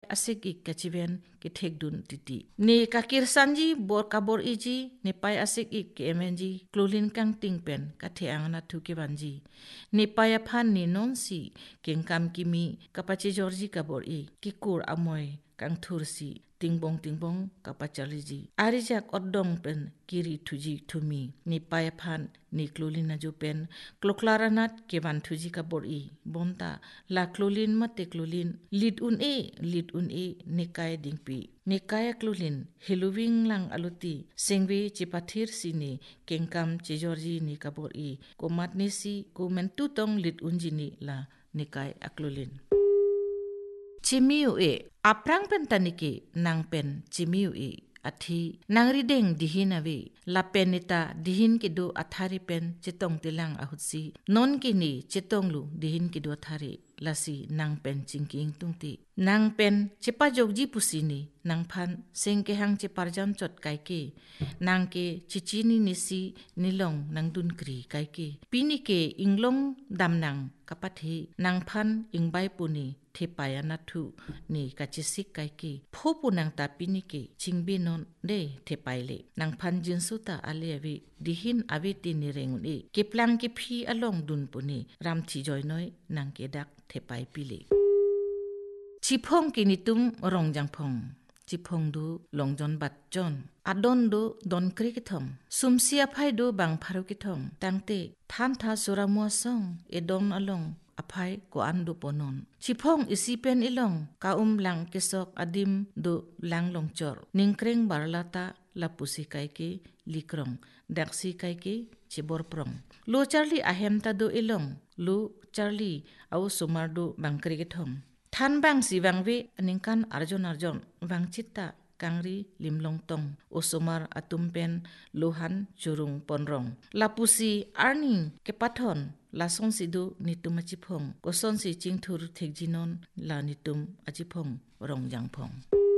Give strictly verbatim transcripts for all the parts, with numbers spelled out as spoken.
asik ik kachiven ke thekdun titi ni kakir sanji bor kabor iji ni pai asik ik ke emenji klulin kang tingpen ka theang na thu ke banji ni pai phan ni non si kengkam kimi kapachi georgi kabor i kikur amoy kang thursi tingbong tingbong kapachaliji arijak oddong pen kiri thuji thumi ni pai phan ni klulin na ju pen kloklaranat ke ban thuji kabor i bonta la klulin mate klulin lid un e lid un e nikai dingpi nikaya klulin hiluwing lang aluti singwi chipathir sini kengkam che georgi ni kabor i komat ni si komentu tong lid unjini la nikai aklulin chimiu e aprang pen taniki nang pen chimiu e athi nangri deng dihin awi la penita dihin kidu athari pen chitong tilang ahutsi non kini chitonglu dihin kidu athari lasi nang pen chingking tungti nang pen chipa jogji pusini nang phan sengke hang che parjam chot kaike nang ke chichini nisi nilong nang dun kri kaike pini ke inglong damnang kapathe nang phan ingbai puni thepaya na thu ni kachisik kaike phopu nang ta pini ke chingbi non de thepaile nang phan jinsu ta alewi dihin awiti ni rengun e keplang ke phi along dun puni ramthi joinoi nang ke dak thepai pile chipong kinitum rongjangphong chipong du longjon batjon adon du don krikithom sumsia phai du bang pharu kithom tangte than tha suramwa song edom along aphai ko andu ponon chipong isipen ilong kaum lang kesok adim du lang longchor ningkreng barlata lapusi kaike likrong daksi kaike chibor prong lo charli ahem ta do ilong lu charli au sumardu bangkri gethom than bang si bangwe ningkan arjon arjon bangchitta kangri limlong tong osomar atumpen lohan churung ponrong lapusi arning kepathon lasong sidu nitum achipong koson si chingthur thekjinon la nitum achipong rongjangphong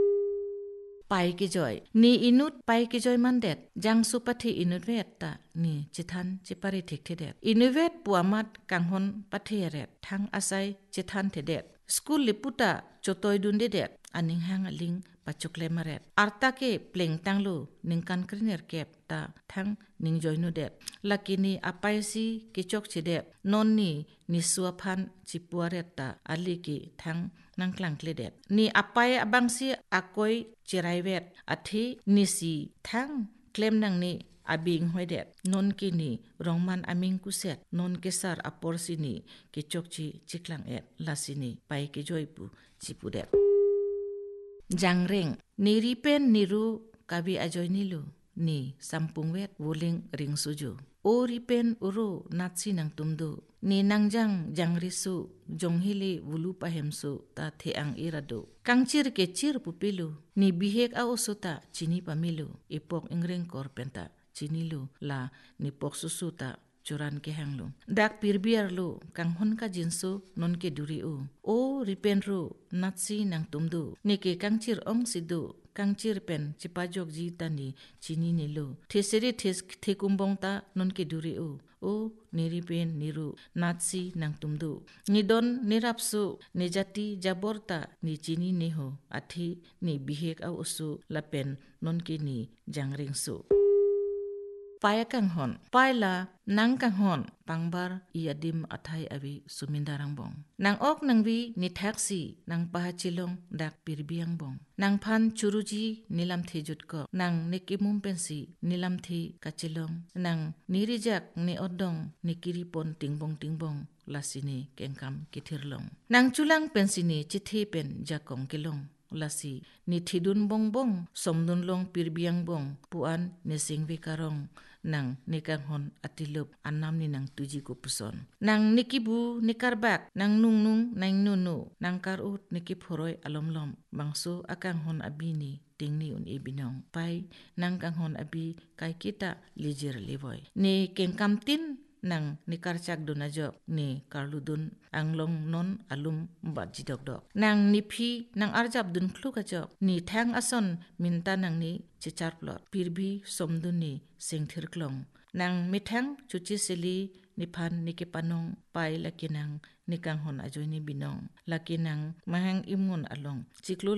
pai ki joy ni inut pai ki joy mandet jang supathi inut vetta ni chithan chipari thekthedet inuvet puamat kanghon patheret thang asai chithan thedet school liputa chotoi dundedet aning hang aling pachokle maret artake pleng tanglu ningkan kriner kep ta thang ningjoinu det lakini apaisi kichok chide nonni nisua phan chipuaret ta aliki thang nangklang kledet ni apai abangsi akoi chiraiwet athi nisi thang klem nangni abing hoidet non kini rongman aming kuset non kesar aporsini kichokchi chiklang et lasini pai ki joipu chipudet jangreng niripen niru kabi ajoinilu ni sampungwet wuling ringsuju o ripen uro natsi nang tumdu ni nangjang jangrisu jonghili wulu pahemsu ta theang irado kangchir ke chir pupilu ni bihek a osuta chini pamilu ipok ingreng korpenta chinilu la nipok susuta churan ke hanglu dak pirbiar lu kanghon ka jinsu non ke duri u o ripen ru natsi nang tumdu ni ke kangchir ong sidu kangchir pen chipajok ji tani chini nilu theseri thes thekumbong ta non ke duri u o niripen niru natsi nang tumdu nidon nirapsu nejati jaborta ni chini neho athi ni bihek au usu lapen non ke ni jangringsu paya kanghon paila nang kanghon pangbar iadim athai abi sumindarang bong nang ok nangwi ni thaksi nang pahachilong dak pirbiang bong nang phan churuji nilam thejut ko nang nekimum pensi nilam thi kachilong nang nirijak ni odong nikiripon tingbong tingbong lasini kengkam kithirlong nang chulang pensini chithi pen jakong kilong lasi ni thidun bongbong somdunlong pirbiang bong puan nesingwi karong nang nikanghon atilup annam ni nang tuji ko puson nang nikibu nikarbak nang nungnung nang nunu nang karut nikiphoroi alomlom bangso akanghon abini tingni un ibinong pai nang kanghon abi kai kita lijir livoy ni kengkam tin nang nikarchak dunajok ni karludun anglong non alum baji dok nang niphi nang arjab dun khlukajok ni thang ason minta nang ni chichar plot pirbi somduni sengthir klong nang mithang chuchi sili niphan nikipanong pai lakinang nikanghon ajoini binong lakinang mahang imun along chiklu